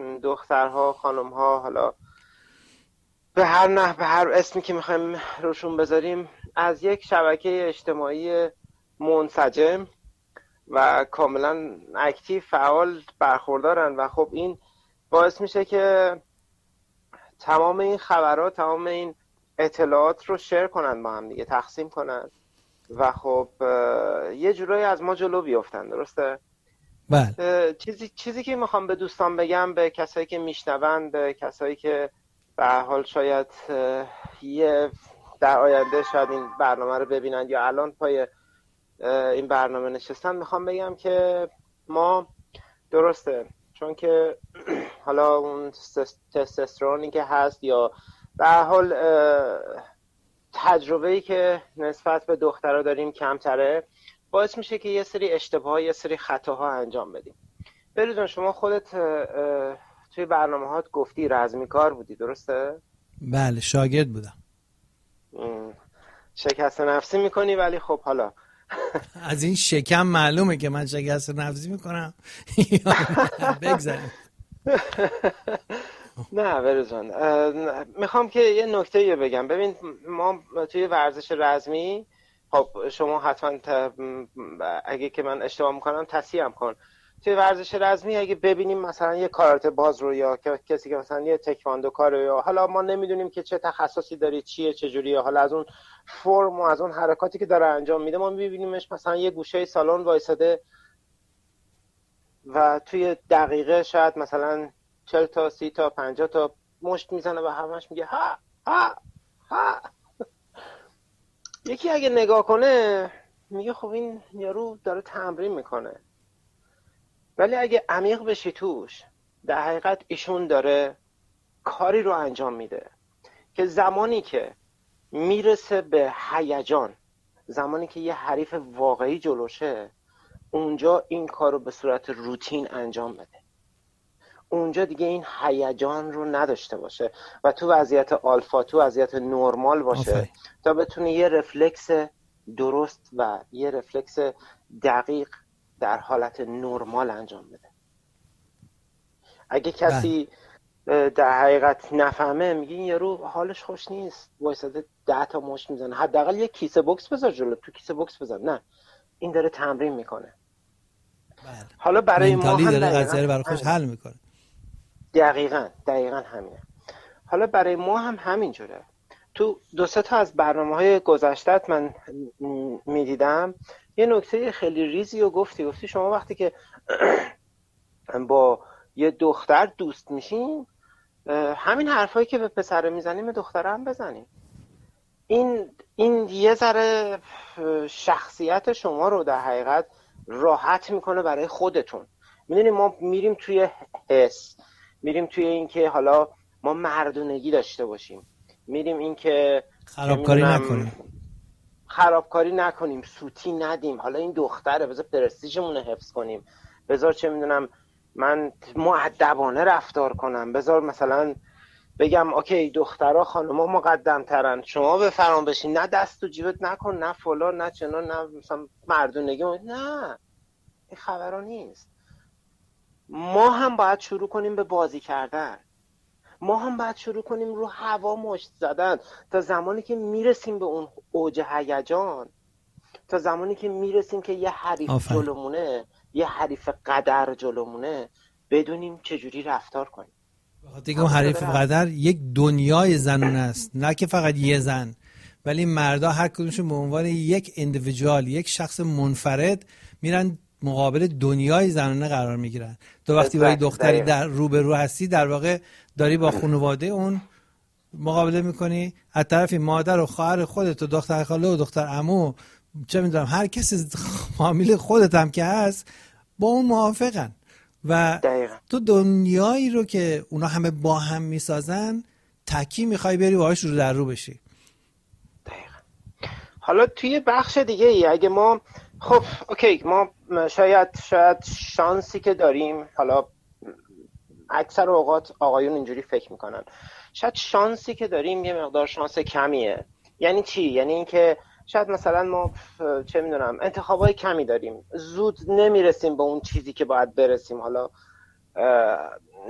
دخترها، خانمها، حالا به هر اسمی که میخوایم روشون بذاریم، از یک شبکه اجتماعی منسجم و کاملا اکتیو فعال برخوردارن و خب این باعث میشه که تمام این خبرات، تمام این اطلاعات رو شیر کنن با هم دیگه، تقسیم کنن و خب یه جورایی از ما جلو بیفتن. درسته؟ بله. چیزی که میخوام به دوستان بگم، به کسایی که میشنون، به کسایی که به هر حال شاید در آینده شاید این برنامه رو ببینن یا الان پای این برنامه نشستن، میخوام بگم که ما درسته چون که حالا اون تستوسترونی که هست یا به هر حال تجربه‌ای که نسبت به دخترها داریم کمتره، باعث میشه که یه سری اشتباهات، یه سری خطاها انجام بدیم. بروز جان، شما خودت توی برنامه‌هات گفتی رزمیکار بودی، درسته؟ بله، شاگرد بودم. شکست نفسی میکنی، ولی خب حالا از این شکم معلومه که من شکست نفسی میکنم. بگذاریم. نه بروز جان، میخوام که یه نکته بگم. ببین، ما توی ورزش رزمی، خب شما حتما اگه که من اشتباه میکنم تصحیحم کن، توی ورزش رزمی اگه ببینیم مثلا یه کاراته باز رو یا کسی که مثلا یه تکواندو کاره، یا حالا ما نمیدونیم که چه تخصصی داره، چیه، چه جوریه، حالا از اون فرم و از اون حرکاتی که داره انجام میده ما میبینیمش مثلا یه گوشه سالن وایساده و توی دقیقه شاید مثلا 40 تا 30 تا 50 تا مشت میزنه و همش میگه ها ها ها. یکی اگه نگاه کنه میگه خب این یارو داره تمرین میکنه، ولی اگه عمیق بشی توش، در حقیقت ایشون داره کاری رو انجام میده که زمانی که میرسه به هیجان، زمانی که یه حریف واقعی جلوشه، اونجا این کار رو به صورت روتین انجام بده، اونجا دیگه این هیجان رو نداشته باشه و تو وضعیت آلفا، تو وضعیت نرمال باشه تا بتونه یه رفلکس درست و یه رفلکس دقیق در حالت نرمال انجام بده. اگه کسی در حقیقت نفهمه، میگه این یارو حالش خوش نیست، وایساده 10 تا مشت میزنه، حداقل یه کیسه بوکس بذار جلو، تو کیسه بوکس بزن. نه، این داره تمرین میکنه. بله. حالا برای ما هم داره قضیه رو برای خودش حل میکنه. دقیقاً همینه. حالا برای ما هم همینجوره. تو 2-3 تا از برنامه‌های گذشته‌ات من میدیدم یه نکته خیلی ریزی رو گفتی شما وقتی که با یه دختر دوست میشین، همین حرفایی که به پسر میزنیم به دختر هم بزنیم. این یه ذره شخصیت شما رو در حقیقت راحت میکنه برای خودتون. میدونیم ما میریم توی حس، میریم توی این که حالا ما مردونگی داشته باشیم، میریم این که خرابکاری نکنیم، سوتی ندیم، حالا این دختره بذار پرستیژمون رو حفظ کنیم، بذار چه میدونم من مؤدبانه رفتار کنم، بذار مثلا بگم اوکی دخترها خانوما مقدم ترن، شما بفرام بشین، نه دست تو جیبت نکن، نه فلان، نه چنان، نه مثلا مردونگی. نه، این خبرها نیست. ما هم باید شروع کنیم به بازی کردن، ما هم باید شروع کنیم رو هوا مشت زدن تا زمانی که میرسیم به اون اوج هیجان، تا زمانی که میرسیم که یه حریف جلومونه، یه حریف قدر جلومونه، بدونیم چجوری رفتار کنیم. دیگه اون حریف قدر یک دنیای زنونه است، نه که فقط یه زن، ولی مردا هر کدومشون به عنوان یک اندیویدوال، یک شخص منفرد میرن مقابل دنیای زنانه قرار میگیرن. تو وقتی با دختری در روبرو هستی، در واقع داری با خانواده اون مقابله میکنی، از طرفی مادر و خواهر خودت و دختر خاله و دختر عمو، چه میدونم هر کسی فامیل خودت هم که هست با اون موافقن و تو دنیایی رو که اونا همه با هم میسازن تکی میخوای بری باهاش رو در رو بشی. دقیقا. حالا توی بخش دیگه ای اگه ما خب اوکی، ما شاید شانسی که داریم، حالا اکثر اوقات آقایون اینجوری فکر میکنن، شاید شانسی که داریم یه مقدار شانس کمیه. یعنی چی؟ یعنی اینکه شاید مثلا ما چه میدونم انتخابای کمی داریم، زود نمیرسیم به اون چیزی که باید برسیم. حالا